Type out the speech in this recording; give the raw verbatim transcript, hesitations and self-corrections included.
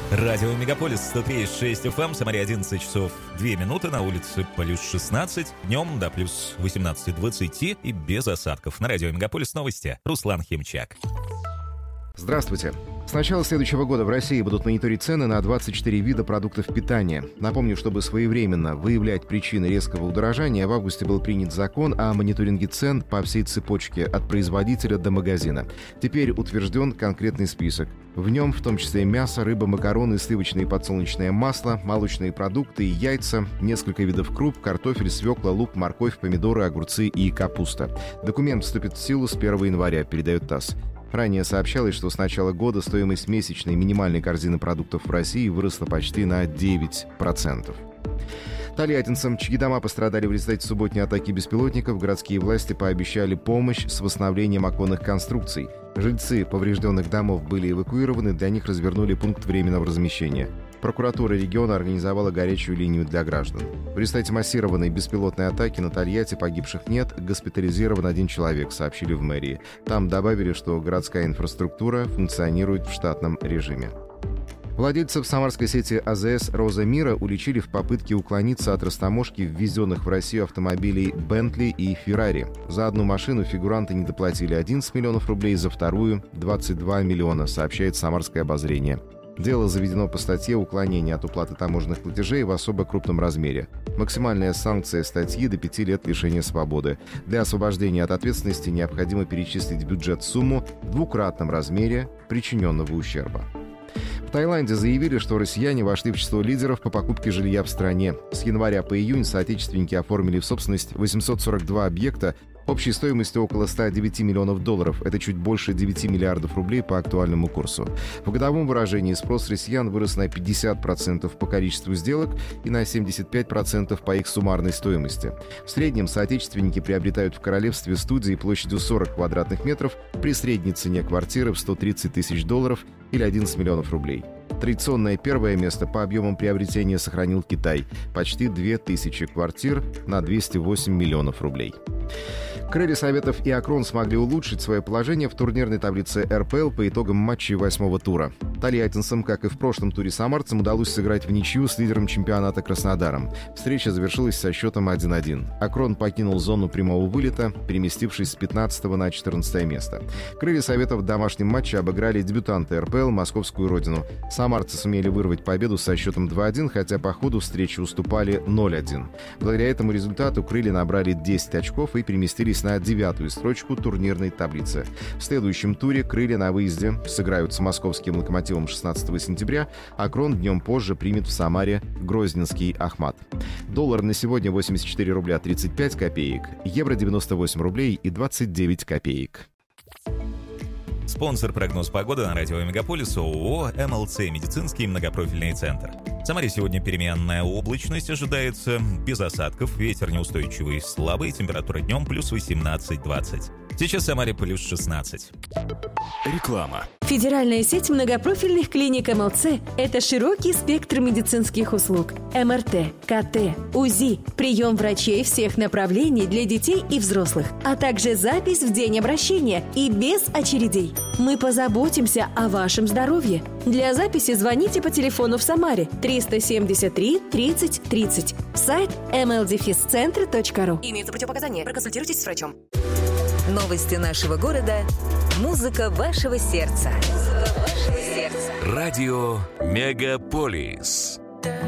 Радио Мегаполис сто три и шесть эф эм, Самаре одиннадцать часов две минуты, на улице плюс шестнадцать, днем до плюс восемнадцать двадцать и без осадков. На Радио Мегаполис новости. Руслан Химчак. Здравствуйте. С начала следующего года в России будут мониторить цены на двадцать четыре вида продуктов питания. Напомню, чтобы своевременно выявлять причины резкого удорожания, в августе был принят закон о мониторинге цен по всей цепочке от производителя до магазина. Теперь утвержден конкретный список. В нем в том числе мясо, рыба, макароны, сливочное и подсолнечное масло, молочные продукты и яйца, несколько видов круп, картофель, свекла, лук, морковь, помидоры, огурцы и капуста. Документ вступит в силу с первого января, передает ТАСС. Ранее сообщалось, что с начала года стоимость месячной минимальной корзины продуктов в России выросла почти на девять процентов. Тольяттинцам, чьи дома пострадали в результате субботней атаки беспилотников, городские власти пообещали помощь с восстановлением оконных конструкций. Жильцы поврежденных домов были эвакуированы, для них развернули пункт временного размещения. Прокуратура региона организовала горячую линию для граждан. В результате массированной беспилотной атаки на Тольятти погибших нет, госпитализирован один человек, сообщили в мэрии. Там добавили, что городская инфраструктура функционирует в штатном режиме. Владельцев самарской сети АЗС «Роза Мира» уличили в попытке уклониться от растаможки ввезенных в Россию автомобилей «Бентли» и «Феррари». За одну машину фигуранты не доплатили одиннадцать миллионов рублей, за вторую – двадцать два миллиона, сообщает «Самарское обозрение». Дело заведено по статье «Уклонение от уплаты таможенных платежей в особо крупном размере». Максимальная санкция статьи – до пяти лет лишения свободы. Для освобождения от ответственности необходимо перечислить в бюджет сумму в двукратном размере причиненного ущерба. В Таиланде заявили, что россияне вошли в число лидеров по покупке жилья в стране. С января по июнь соотечественники оформили в собственность восемьсот сорок два объекта общей стоимостью около ста девяти миллионов долларов. Это чуть больше девяти миллиардов рублей по актуальному курсу. В годовом выражении спрос россиян вырос на пятьдесят процентов по количеству сделок и на семьдесят пять процентов по их суммарной стоимости. В среднем соотечественники приобретают в королевстве студии площадью сорок квадратных метров при средней цене квартиры в сто тридцать тысяч долларов или одиннадцать миллионов рублей. Традиционное первое место по объемам приобретения сохранил Китай – почти две тысячи квартир на двести восемь миллионов рублей. Крылья Советов и Акрон смогли улучшить свое положение в турнирной таблице эр пэ эл по итогам матчей восьмого тура. Тольяттинцам, как и в прошлом туре самарцам, удалось сыграть в ничью с лидером чемпионата Краснодаром. Встреча завершилась со счетом один один. Акрон покинул зону прямого вылета, переместившись с пятнадцатого на четырнадцатое место. Крылья Советов в домашнем матче обыграли дебютанта эр пэ эл «Московскую родину». Самарцы сумели вырвать победу со счетом два один, хотя по ходу встречи уступали ноль один. Благодаря этому результату крылья набрали десять очков и переместились на девятую строчку турнирной таблицы. В следующем туре крылья на выезде сыграют с московским «Локомотивом» шестнадцатого сентября, а Крон днем позже примет в Самаре грозненский «Ахмат». Доллар на сегодня восемьдесят четыре рубля тридцать пять копеек, евро девяносто восемь рублей и двадцать девять копеек. Спонсор прогноз погоды на радио Мегаполис ООО эм эл цэ «Медицинский многопрофильный центр». В Самаре сегодня переменная облачность ожидается, без осадков, ветер неустойчивый, слабый, температура днем плюс восемнадцать двадцать. Сейчас в Самаре плюс шестнадцать. Реклама. Федеральная сеть многопрофильных клиник эм эл цэ – это широкий спектр медицинских услуг. эм эр тэ, ка тэ, УЗИ, прием врачей всех направлений для детей и взрослых, а также запись в день обращения и без очередей. Мы позаботимся о вашем здоровье. Для записи звоните по телефону в Самаре триста семьдесят три тридцать тридцать. Сайт эм эл дефис центр точка ру. Имеются противопоказания. Проконсультируйтесь с врачом. Новости нашего города. Музыка вашего сердца. Музыка вашего сердца. Радио Мегаполис.